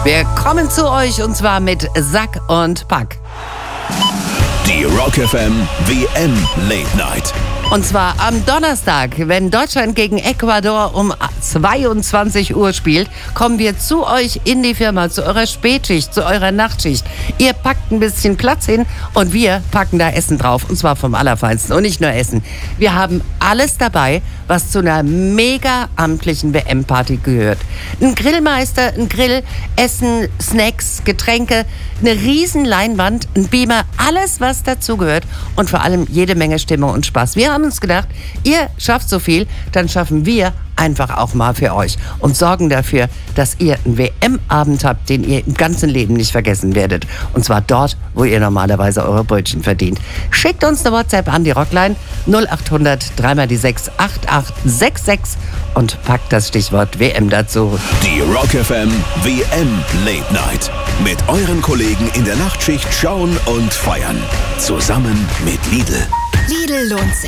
Wir kommen zu euch und zwar mit Sack und Pack. Die Rock FM WM Late Night. Und zwar am Donnerstag, wenn Deutschland gegen Ecuador um 22 Uhr spielt, kommen wir zu euch in die Firma, zu eurer Spätschicht, zu eurer Nachtschicht. Ihr packt ein bisschen Platz hin und wir packen da Essen drauf. Und zwar vom Allerfeinsten. Und nicht nur Essen. Wir haben alles dabei, was zu einer mega amtlichen WM-Party gehört. Ein Grillmeister, ein Grill, Essen, Snacks, Getränke, eine riesen Leinwand, ein Beamer, alles, was dazugehört. Und vor allem jede Menge Stimmung und Spaß. Wir haben uns gedacht, ihr schafft so viel, dann schaffen wir einfach auch mal für euch und sorgen dafür, dass ihr einen WM-Abend habt, den ihr im ganzen Leben nicht vergessen werdet. Und zwar dort, wo ihr normalerweise eure Brötchen verdient. Schickt uns eine WhatsApp an die Rockline 0800 3x6 8866 und packt das Stichwort WM dazu. Die Rock FM WM Late Night. Mit euren Kollegen in der Nachtschicht schauen und feiern. Zusammen mit Lidl. Lidl lohnt sich.